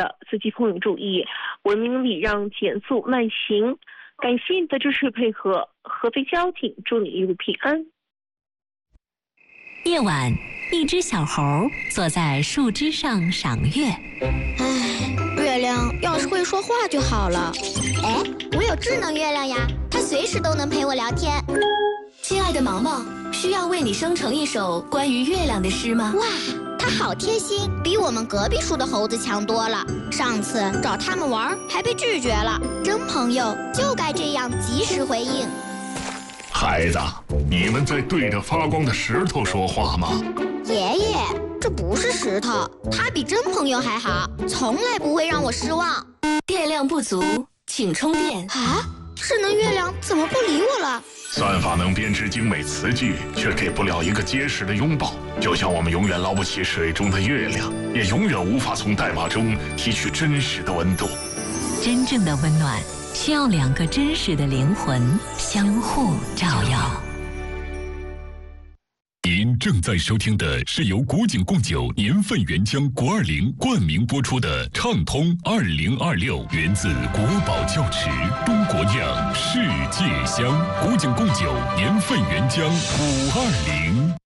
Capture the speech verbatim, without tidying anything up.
的司机朋友注意，文明礼让，减速慢行。感谢你的支持配合，合肥交警祝你一路平安。 夜晚，一只小猴坐在树枝上赏月。 唉，月亮要是会说话就好了。 哎，我有智能月亮呀，它随时都能陪我聊天。 亲爱的毛毛，需要为你生成一首关于月亮的诗吗？ 哇，它好贴心，比我们隔壁树的猴子强多了。上次找他们玩还被拒绝了，真朋友就该这样及时回应。 孩子，你们在对着发光的石头说话吗？ 爷爷，这不是石头，他比真朋友还好，从来不会让我失望。 电量不足，请充电。 啊，智能月亮怎么不理我了？ 算法能编织精美词句，却给不了一个结实的拥抱。就像我们永远捞不起水中的月亮，也永远无法从代码中提取真实的温度。 真正的温暖，需要两个真实的灵魂相互照耀。 您正在收听的是由古井贡酒年份原浆国二零冠名播出的畅通二零二六，源自国宝窖池，中国酿，世界香。古井贡酒年份原浆五二零。